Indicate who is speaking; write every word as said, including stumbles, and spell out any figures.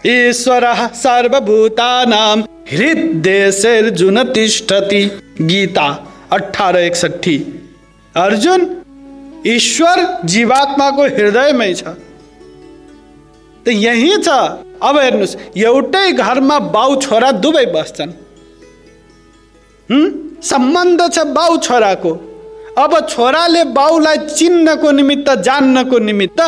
Speaker 1: ईश्वरः सर्वभूतानां हृदयेऽर्जुन तिष्ठति। गीता अठारह एकसठी। अर्जुन, ईश्वर जीवात्माको हृदयमै छ। त यही छ। अब हेर्नुस्, एउटै घरमा बाउ छोरा दुवै बस्छन्। हुँ सम्बन्ध छ बाउ छोराको। अब छोराले बाउलाई चिन्नको निमित्त, जान्नको निमित्त